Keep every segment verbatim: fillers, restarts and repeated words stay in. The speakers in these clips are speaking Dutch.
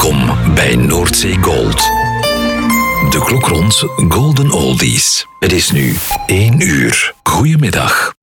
Welkom bij Noordzee Gold. De klok rond Golden Oldies. Het is nu één uur. Goedemiddag.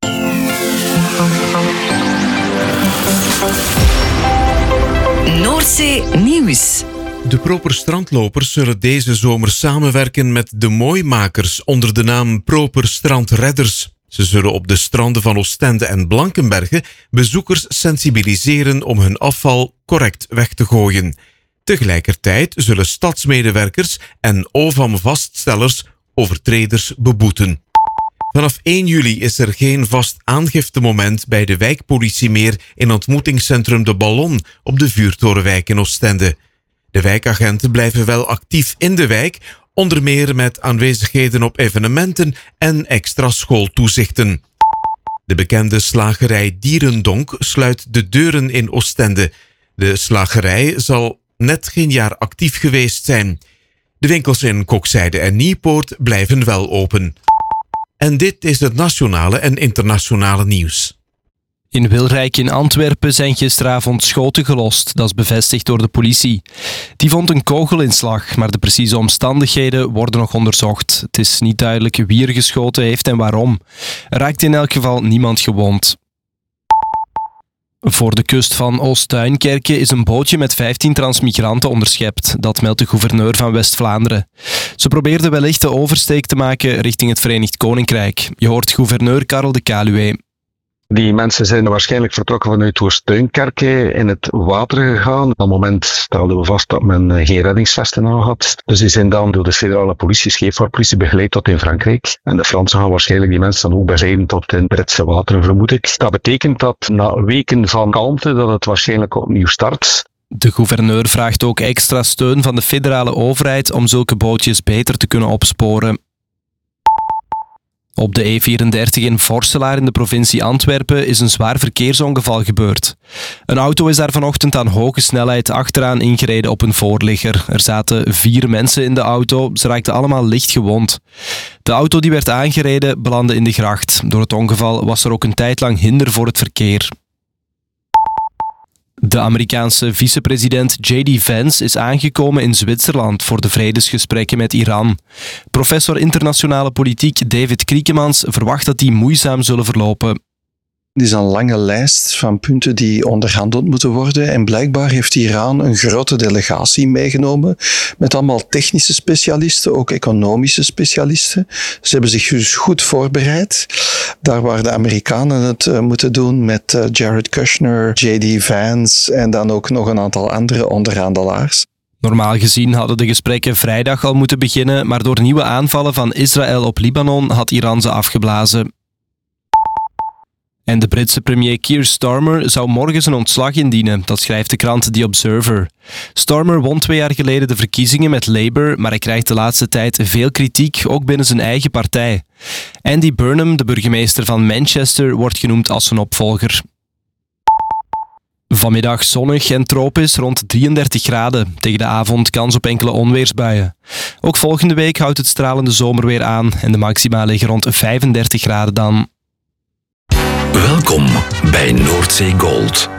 Noordzee Nieuws. De Proper Strandlopers zullen deze zomer samenwerken met de Mooimakers onder de naam Proper Strandredders. Ze zullen op de stranden van Oostende en Blankenberge bezoekers sensibiliseren om hun afval correct weg te gooien. Tegelijkertijd zullen stadsmedewerkers en O V A M-vaststellers overtreders beboeten. Vanaf één juli is er geen vast aangiftemoment bij de wijkpolitie meer in ontmoetingscentrum De Ballon op de Vuurtorenwijk in Oostende. De wijkagenten blijven wel actief in de wijk, onder meer met aanwezigheden op evenementen en extra schooltoezichten. De bekende slagerij Dierendonk sluit de deuren in Oostende. De slagerij zal net geen jaar actief geweest zijn. De winkels in Kokzijde en Nieuwpoort blijven wel open. En dit is het nationale en internationale nieuws. In Wilrijk in Antwerpen zijn gisteravond schoten gelost. Dat is bevestigd door de politie. Die vond een kogelinslag, maar de precieze omstandigheden worden nog onderzocht. Het is niet duidelijk wie er geschoten heeft en waarom. Er raakt in elk geval niemand gewond. Voor de kust van Oost-Duinkerke is een bootje met vijftien transmigranten onderschept. Dat meldt de gouverneur van West-Vlaanderen. Ze probeerden wellicht de oversteek te maken richting het Verenigd Koninkrijk. Je hoort gouverneur Karel de Kaluwe. Die mensen zijn waarschijnlijk vertrokken vanuit Oost-Duinkerke in het water gegaan. Op dat moment stelden we vast dat men geen reddingsvesten aan had. Dus die zijn dan door de federale politie, scheepvaartpolitie, begeleid tot in Frankrijk. En de Fransen gaan waarschijnlijk die mensen dan ook begeleiden tot in Britse wateren, vermoed ik. Dat betekent dat na weken van kalmte dat het waarschijnlijk opnieuw start. De gouverneur vraagt ook extra steun van de federale overheid om zulke bootjes beter te kunnen opsporen. Op de E vierendertig in Vorselaar in de provincie Antwerpen is een zwaar verkeersongeval gebeurd. Een auto is daar vanochtend aan hoge snelheid achteraan ingereden op een voorligger. Er zaten vier mensen in de auto, ze raakten allemaal licht gewond. De auto die werd aangereden belandde in de gracht. Door het ongeval was er ook een tijd lang hinder voor het verkeer. De Amerikaanse vicepresident J D Vance is aangekomen in Zwitserland voor de vredesgesprekken met Iran. Professor internationale politiek David Kriekemans verwacht dat die moeizaam zullen verlopen. Het is een lange lijst van punten die onderhandeld moeten worden en blijkbaar heeft Iran een grote delegatie meegenomen met allemaal technische specialisten, ook economische specialisten. Ze hebben zich dus goed voorbereid. Daar waar de Amerikanen het uh, moeten doen met uh, Jared Kushner, J D Vance en dan ook nog een aantal andere onderhandelaars. Normaal gezien hadden de gesprekken vrijdag al moeten beginnen, maar door nieuwe aanvallen van Israël op Libanon had Iran ze afgeblazen. En de Britse premier Keir Starmer zou morgen zijn ontslag indienen, dat schrijft de krant The Observer. Starmer won twee jaar geleden de verkiezingen met Labour, maar hij krijgt de laatste tijd veel kritiek, ook binnen zijn eigen partij. Andy Burnham, de burgemeester van Manchester, wordt genoemd als zijn opvolger. Vanmiddag zonnig en tropisch rond drieëndertig graden. Tegen de avond kans op enkele onweersbuien. Ook volgende week houdt het stralende zomerweer aan en de maxima liggen rond vijfendertig graden dan. Welkom bij Noordzee Gold.